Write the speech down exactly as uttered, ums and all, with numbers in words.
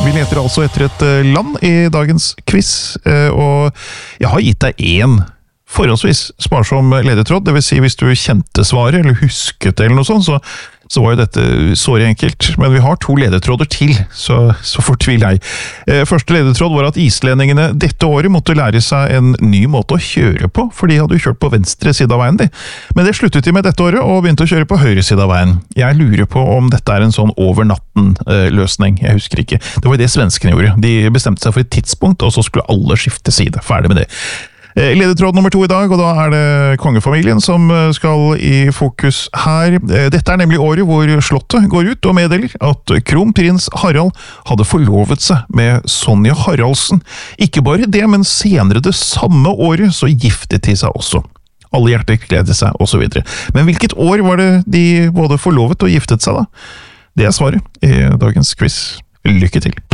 Vi leter altså etter et land i dagens quiz, og jeg har gitt deg en forholdsvis sparsom ledetråd, det vil si hvis du kjente svaret eller husket det eller noe sånt, så, så var jo dette såre enkelt. Men vi har to ledetråder til, så, så fortvil jeg. Første ledetråd var at islendingene dette året måtte lære seg en ny måte å kjøre på, for de hadde jo kjørt på venstre side av veien de. Men det sluttet de med dette året og begynte å kjøre på høyre side av veien. Jeg lurer på om dette er en sånn over natten-løsning, jeg husker ikke. Det var det svenskene gjorde. De bestemte seg for et tidspunkt, og så skulle alle skifte side. Ferdig med det. Ledetråd nummer to i dag, og da er det kongefamilien som skal i fokus her. Dette er nemlig året hvor slottet går ut og meddeler at kronprins Harald hadde forlovet seg med Sonja Haraldsen. Ikke bare det, men senere det samme året så giftet de seg også. Alle hjerter gledet seg, og så videre. Men hvilket år var det de både forlovet og giftet seg da? Det er svaret i dagens quiz. Lykke til!